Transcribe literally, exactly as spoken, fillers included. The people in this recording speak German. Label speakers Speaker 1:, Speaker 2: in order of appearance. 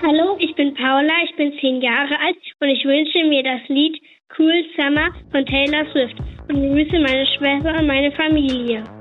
Speaker 1: Hallo, ich bin Paula, ich bin zehn Jahre alt und ich wünsche mir das Lied Cruel Summer von Taylor Swift und grüße meine Schwester und meine Familie.